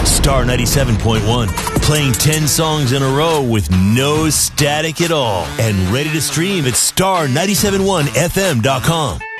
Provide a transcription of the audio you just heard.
Star 97.1, playing 10 songs in a row with no static at all. And ready to stream at star971fm.com.